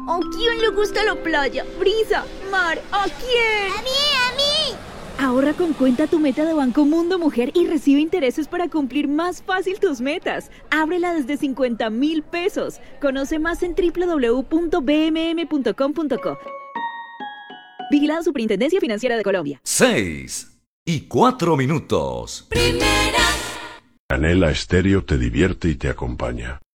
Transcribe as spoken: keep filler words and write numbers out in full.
¿A quién le gusta la playa? Brisa, mar, ¿a quién? ¡A mí, a mí! Ahorra con Cuenta Tu Meta de Banco Mundo Mujer y recibe intereses para cumplir más fácil tus metas. Ábrela desde cincuenta mil pesos. Conoce más en doble u doble u doble u punto b m m punto com punto co. Vigilado Superintendencia Financiera de Colombia. Seis y cuatro minutos. Canela Estéreo te divierte y te acompaña.